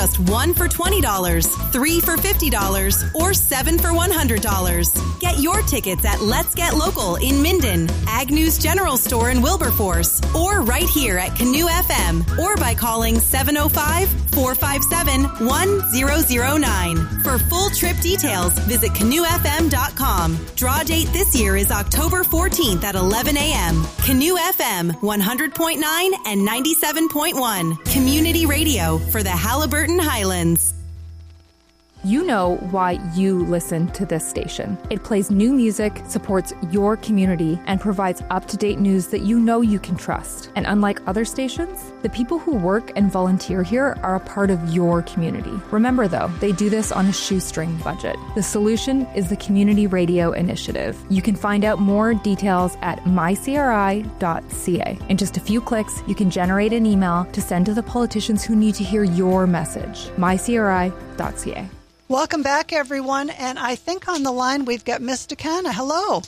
Just 1 for $20, 3 for $50, or 7 for $100. Get your tickets at Let's Get Local in Minden, Agnew's General Store in Wilberforce, or right here at Canoe FM, or by calling 705-457-1009. For full trip details, visit canoefm.com. Draw date this year is October 14th at 11 a.m. Canoe FM 100.9 and 97.1. Community radio for the Haliburton Highlands. You know why you listen to this station. It plays new music, supports your community, and provides up-to-date news that you know you can trust. And unlike other stations, the people who work and volunteer here are a part of your community. Remember, though, they do this on a shoestring budget. The solution is the Community Radio Initiative. You can find out more details at mycri.ca. In just a few clicks, you can generate an email to send to the politicians who need to hear your message. mycri.ca. Welcome back, everyone. And I think on the line we've got Miss DeCana. Hello.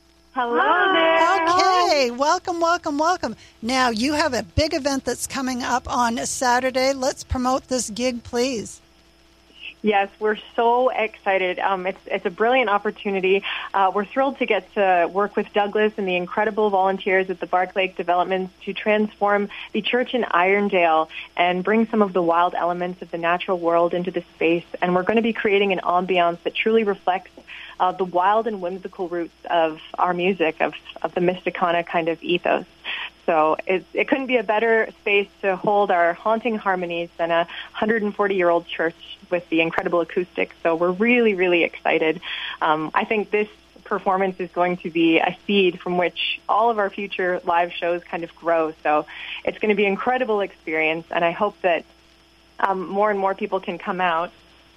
Hello there. Okay. Welcome, welcome, welcome. Now, you have a big event that's coming up on Saturday. Let's promote this gig, please. Yes, we're so excited. It's a brilliant opportunity. We're thrilled to get to work with Douglas and the incredible volunteers at the Bark Lake Developments to transform the church in Irondale and bring some of the wild elements of the natural world into the space. And we're going to be creating an ambiance that truly reflects the wild and whimsical roots of our music, of the Mysticana kind of ethos. So it couldn't be a better space to hold our haunting harmonies than a 140-year-old church with the incredible acoustics. So we're really, really excited. I think this performance is going to be a seed from which all of our future live shows kind of grow. So it's going to be an incredible experience, and I hope that more and more people can come out.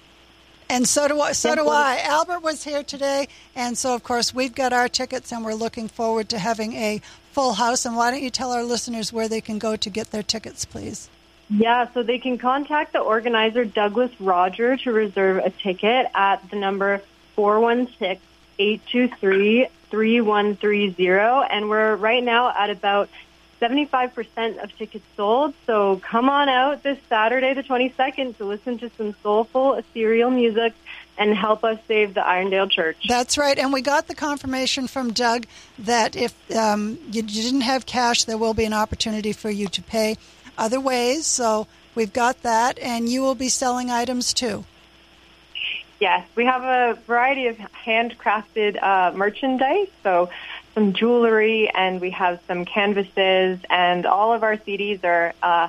And so do I. Albert was here today, and so, of course, we've got our tickets, and we're looking forward to having a full house. And why don't you tell our listeners where they can go to get their tickets, please? Yeah, so they can contact the organizer, Douglas Roger, to reserve a ticket at the number 416-823-3130. And we're right now at about 75% of tickets sold. So come on out this Saturday, the 22nd, to listen to some soulful, ethereal music and help us save the Irondale Church. That's right. And we got the confirmation from Doug that if you didn't have cash, there will be an opportunity for you to pay other ways. So we've got that. And you will be selling items too. Yes, we have a variety of handcrafted merchandise. So some jewelry, and we have some canvases, and all of our CDs are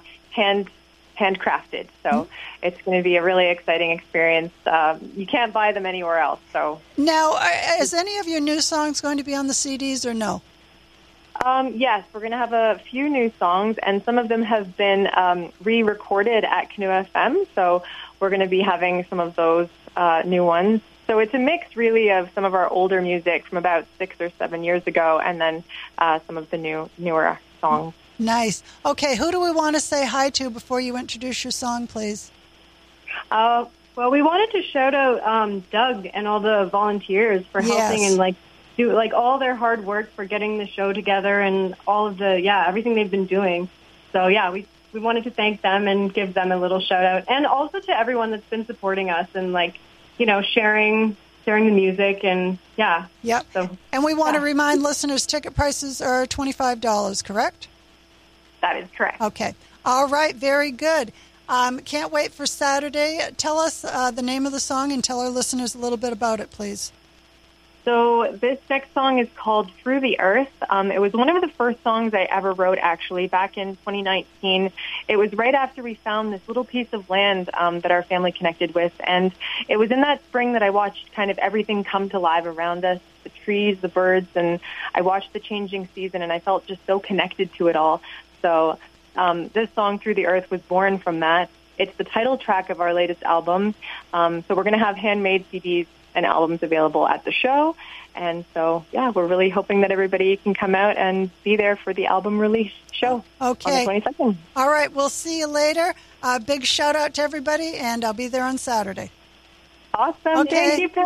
handcrafted. So it's going to be a really exciting experience. You can't buy them anywhere else. So now, is any of your new songs going to be on the CDs or no? Yes, we're going to have a few new songs, and some of them have been re-recorded at Canoe FM. So we're going to be having some of those new ones. So it's a mix, really, of some of our older music from about 6 or 7 years ago, and then some of the newer songs. Nice. Okay, who do we want to say hi to before you introduce your song, please? Well, we wanted to shout out Doug and all the volunteers for helping and do all their hard work for getting the show together and all of the everything they've been doing. So we wanted to thank them and give them a little shout out, and also to everyone that's been supporting us and sharing the music and Yep. So, and we want to remind listeners ticket prices are $25, correct? That is correct. Okay. All right. Very good. Can't wait for Saturday. Tell us the name of the song and tell our listeners a little bit about it, please. So this next song is called Through the Earth. It was one of the first songs I ever wrote, actually, back in 2019. It was right after we found this little piece of land that our family connected with. And it was in that spring that I watched kind of everything come to life around us, the trees, the birds, and I watched the changing season, and I felt just so connected to it all. So this song, Through the Earth, was born from that. It's the title track of our latest album. So we're going to have handmade CDs and albums available at the show. And so, we're really hoping that everybody can come out and be there for the album release show on the 22nd. All right, we'll see you later. Big shout out to everybody, and I'll be there on Saturday. Awesome. Okay. Thank you,